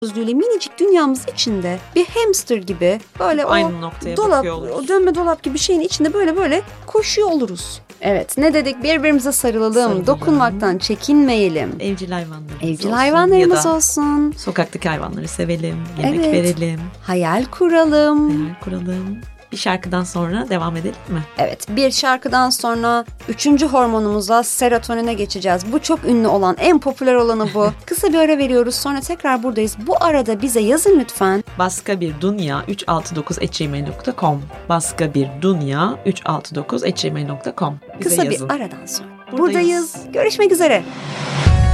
gözlüğüyle minicik dünyamız içinde bir hamster gibi böyle aynı noktaya dolap, bakıyor o dönme dolap gibi şeyin içinde böyle koşuyor oluruz. Evet, ne dedik? Birbirimize sarılalım, dokunmaktan çekinmeyelim. Evcil hayvanlarımız Evcil olsun. hayvanlarımız Ya da olsun. sokaktaki hayvanları sevelim, yemek Evet. verelim, Hayal kuralım. hayal kuralım. Bir şarkıdan sonra devam edelim mi? Evet, bir şarkıdan sonra 3. hormonumuza serotonine geçeceğiz. Bu çok ünlü olan, en popüler olanı bu. Kısa bir ara veriyoruz, sonra tekrar buradayız. Bu arada bize yazın lütfen. baskaBirDunya369@gmail.com baskaBirDunya369@gmail.com Kısa bir aradan sonra. Buradayız. Görüşmek üzere.